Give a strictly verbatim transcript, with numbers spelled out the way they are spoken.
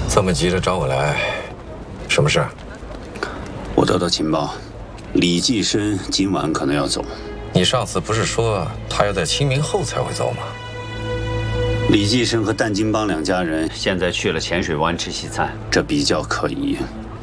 这么急着找我来，什么事？ 我得到情报，李济深今晚可能要走。 你上次不是说他要在清明后才会走吗？ 李济深和淡金帮两家人现在去了浅水湾吃西餐，这比较可疑。